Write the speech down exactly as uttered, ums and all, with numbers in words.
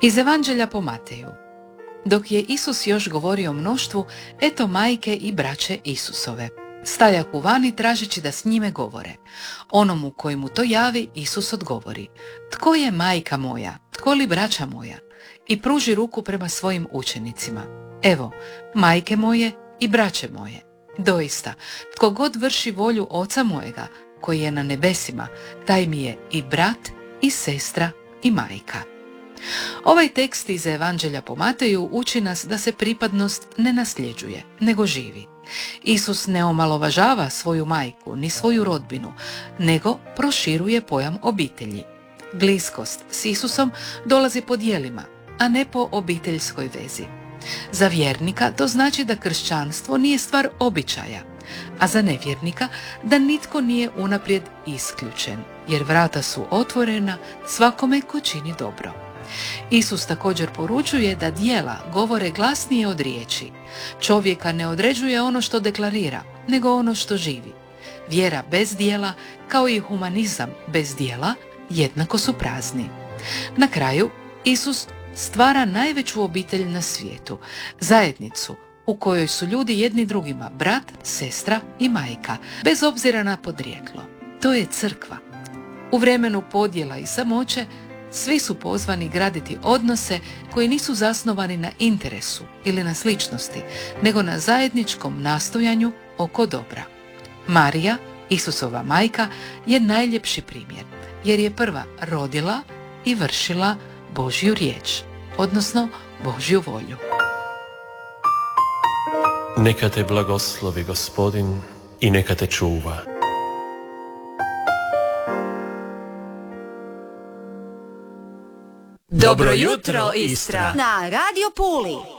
Iz Evanđelja po Mateju. Dok je Isus još govorio mnoštvu, eto majke i braće Isusove. Stajaku vani tražeći da s njime govore. Onomu koji mu to javi, Isus odgovori: Tko je majka moja? Tko li braća moja? I pruži ruku prema svojim učenicima. Evo, majke moje i braće moje. Doista, tko god vrši volju Oca mojega, koji je na nebesima, taj mi je i brat, i sestra, i majka. Ovaj tekst iz Evanđelja po Mateju uči nas da se pripadnost ne nasljeđuje, nego živi. Isus ne omalovažava svoju majku ni svoju rodbinu, nego proširuje pojam obitelji. Bliskost s Isusom dolazi po djelima, a ne po obiteljskoj vezi. Za vjernika to znači da kršćanstvo nije stvar običaja, a za nevjernika da nitko nije unaprijed isključen, jer vrata su otvorena svakome ko čini dobro. Isus također poručuje da djela govore glasnije od riječi. Čovjeka ne određuje ono što deklarira, nego ono što živi. Vjera bez djela, kao i humanizam bez djela, jednako su prazni. Na kraju, Isus stvara najveću obitelj na svijetu, zajednicu u kojoj su ljudi jedni drugima brat, sestra i majka, bez obzira na podrijeklo. To je crkva. U vremenu podjela i samoće, svi su pozvani graditi odnose koji nisu zasnovani na interesu ili na sličnosti, nego na zajedničkom nastojanju oko dobra. Marija, Isusova majka, je najljepši primjer, jer je prva rodila i vršila Božju riječ, odnosno Božju volju. Neka te blagoslovi Gospodin i neka te čuva. Dobro jutro, Istra! Na Radio Puli!